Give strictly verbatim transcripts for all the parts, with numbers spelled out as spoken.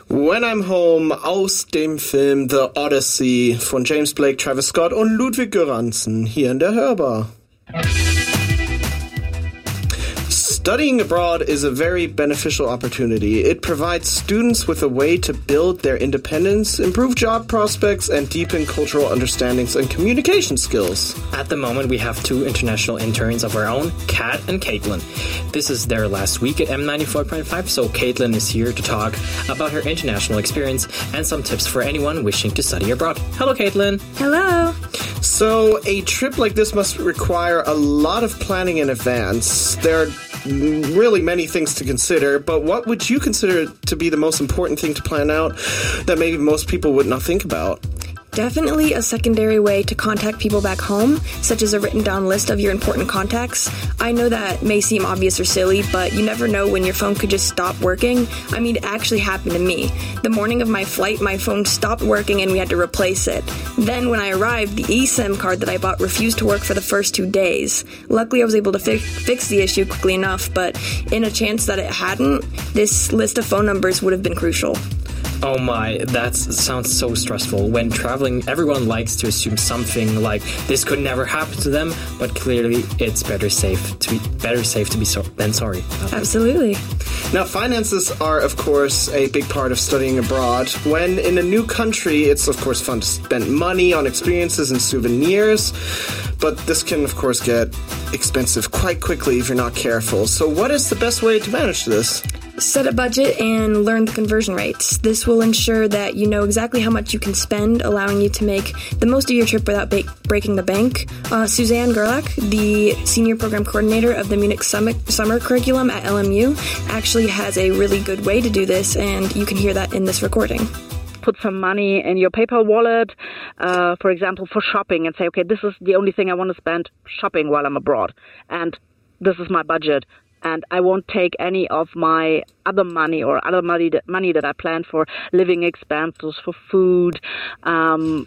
When I'm Home aus dem Film The Odyssey von James Blake, Travis Scott und Ludwig Göransson hier in der Hörbar. Studying abroad is a very beneficial opportunity. It provides students with a way to build their independence, improve job prospects, and deepen cultural understandings and communication skills. At the moment, we have two international interns of our own, Kat and Caitlin. This is their last week at M ninety-four point five, so Caitlin is here to talk about her international experience and some tips for anyone wishing to study abroad. Hello, Caitlin. Hello. So, a trip like this must require a lot of planning in advance. There are really many things to consider, but what would you consider to be the most important thing to plan out that maybe most people would not think about? Definitely a secondary way to contact people back home, such as a written down list of your important contacts. I know that may seem obvious or silly, but you never know when your phone could just stop working. I mean, it actually happened to me. The morning of my flight, my phone stopped working and we had to replace it. Then when I arrived, the eSIM card that I bought refused to work for the first two days. Luckily, I was able to fi- fix the issue quickly enough, but in a chance that it hadn't, this list of phone numbers would have been crucial. Oh my, that sounds so stressful. When traveling, everyone likes to assume something like this could never happen to them, but clearly it's better safe to be better safe to be so- than sorry. Absolutely. Now, finances are, of course, a big part of studying abroad. When in a new country, it's, of course, fun to spend money on experiences and souvenirs, but this can, of course, get expensive quite quickly if you're not careful. So what is the best way to manage this? Set a budget and learn the conversion rates. This will ensure that you know exactly how much you can spend, allowing you to make the most of your trip without ba- breaking the bank. Uh, Suzanne Gerlach, the senior program coordinator of the Munich summer, summer curriculum at L M U, actually has a really good way to do this, and you can hear that in this recording. Put some money in your PayPal wallet, uh, for example, for shopping, and say, okay, this is the only thing I want to spend shopping while I'm abroad, and this is my budget. And I won't take any of my other money or other money that, money that I planned for living expenses, for food, um,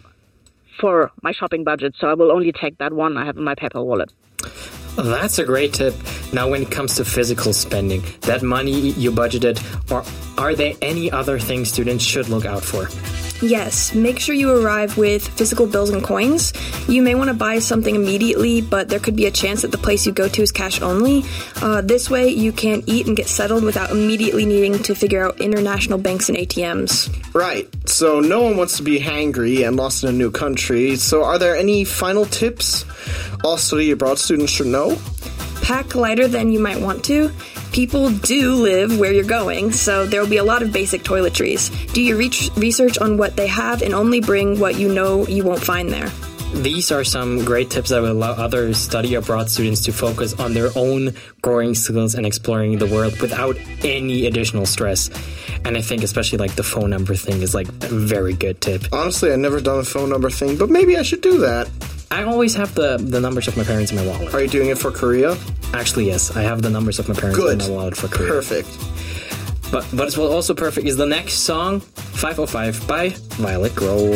for my shopping budget. So I will only take that one I have in my PayPal wallet. That's a great tip. Now, when it comes to physical spending, that money you budgeted, or are there any other things students should look out for? Yes, make sure you arrive with physical bills and coins. You may want to buy something immediately, but there could be a chance that the place you go to is cash only. Uh, this way, you can eat and get settled without immediately needing to figure out international banks and A T Ms. Right. So no one wants to be hangry and lost in a new country. So are there any final tips all study abroad students should know? Pack lighter than you might want to. People do live where you're going, so there will be a lot of basic toiletries. Do your re- research on what they have and only bring what you know you won't find there. These are some great tips that will allow other study abroad students to focus on their own growing skills and exploring the world without any additional stress. And I think especially like the phone number thing is like a very good tip. Honestly, I've never done a phone number thing, but maybe I should do that. I always have the, the numbers of my parents in my wallet. Are you doing it for Korea? Actually, yes. I have the numbers of my parents Good. in my wallet for Korea. Perfect. But but what's also perfect is the next song, five oh five by Violet Grove.